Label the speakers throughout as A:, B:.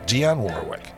A: Dionne Warwick.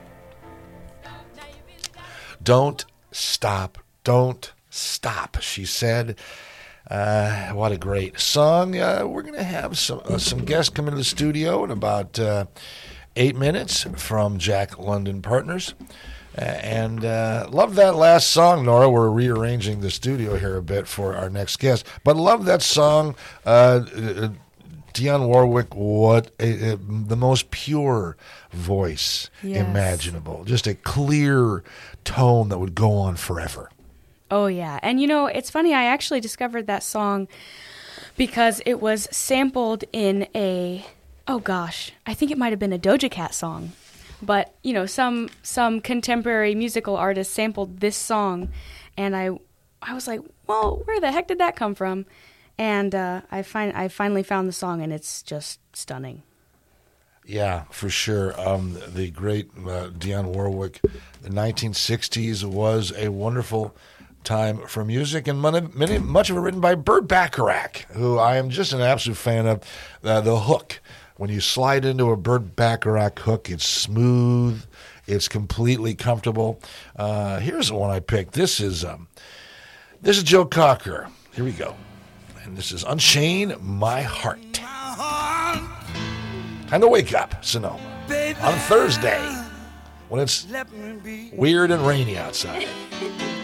A: Don't stop, don't stop, she said. What a great song. We're going to have some guests come into the studio in about 8 minutes from Jack London Partners. And love that last song, Nora. We're rearranging the studio here a bit for our next guest. But love that song. Dionne Warwick, the most pure voice imaginable. Just a clear tone that would go on forever.
B: Oh, yeah. And, you know, it's funny. I actually discovered that song because it was sampled in I think it might have been a Doja Cat song. But, you know, some contemporary musical artist sampled this song, and I was like, well, where the heck did that come from? And I finally found the song, and it's just stunning.
A: Yeah, for sure. The great Dionne Warwick, the 1960s was a wonderful time for music, and much of it written by Burt Bacharach, who I am just an absolute fan of. The hook. When you slide into a Burt Bacharach hook, it's smooth, it's completely comfortable. Here's the one I picked. This is Joe Cocker. Here we go. And this is Unchain My Heart. Time to wake up, Sonoma, on Thursday when it's weird and rainy outside.